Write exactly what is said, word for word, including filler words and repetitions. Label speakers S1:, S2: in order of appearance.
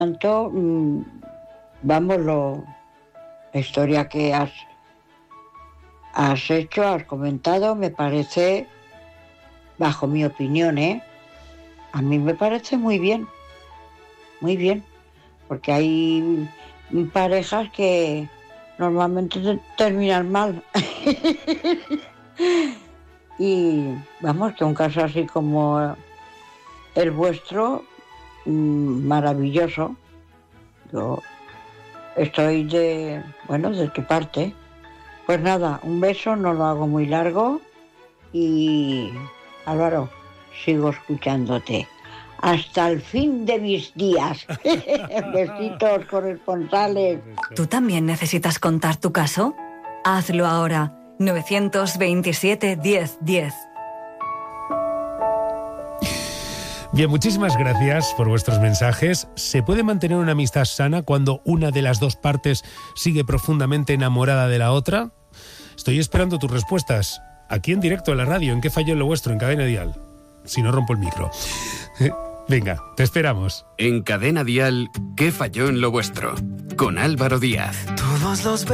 S1: tanto, mmm, vamos, lo, la historia que has, has hecho, has comentado, me parece, bajo mi opinión, ¿eh? A mí me parece muy bien, muy bien, porque hay parejas que normalmente te- terminan mal. Y vamos, que un caso así como el vuestro, mmm, maravilloso. Yo estoy de, bueno, de tu parte. Pues nada, un beso, no lo hago muy largo y Álvaro, sigo escuchándote. Hasta el fin de mis días. Besitos corresponsales.
S2: ¿Tú también necesitas contar tu caso? Hazlo ahora. nueve veintisiete, diez, diez.
S3: Bien, muchísimas gracias por vuestros mensajes. ¿Se puede mantener una amistad sana cuando una de las dos partes sigue profundamente enamorada de la otra? Estoy esperando tus respuestas aquí en directo en la radio. ¿En qué falló en lo vuestro? En Cadena Dial. Si no, rompo el micro. Venga, te esperamos.
S4: En Cadena Dial, ¿qué falló en lo vuestro? Con Álvaro Díaz.
S5: Todos los